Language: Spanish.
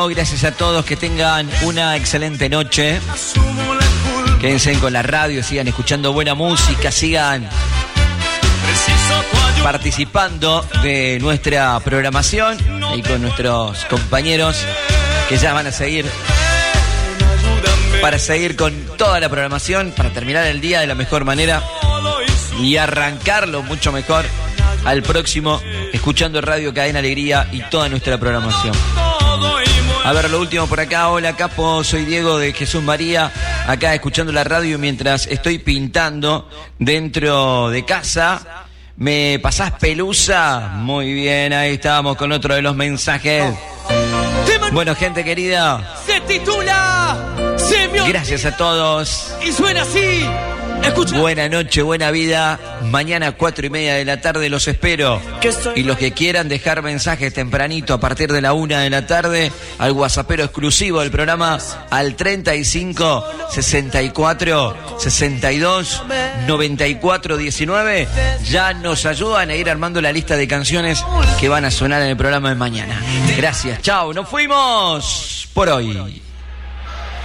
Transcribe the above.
Gracias a todos, que tengan una excelente noche. Quédense con la radio, sigan escuchando buena música, sigan participando de nuestra programación y con nuestros compañeros que ya van a seguir para seguir con toda la programación, para terminar el día de la mejor manera y arrancarlo mucho mejor al próximo, escuchando Radio Cadena Alegría y toda nuestra programación. A ver, lo último por acá. Hola, Capo, soy Diego de Jesús María, acá escuchando la radio mientras estoy pintando dentro de casa. ¿Me pasás pelusa? Muy bien, ahí estábamos con otro de los mensajes. Bueno, gente querida, se titula Simeón. Gracias a todos. Y suena así. Escucha. Buena noche, buena vida. Mañana 4:30 de la tarde los espero. Y los que quieran dejar mensajes tempranito a partir de la 1 de la tarde al WhatsAppero exclusivo del programa al 35 64 62 94 19. Ya nos ayudan a ir armando la lista de canciones que van a sonar en el programa de mañana. Gracias, chao, nos fuimos por hoy.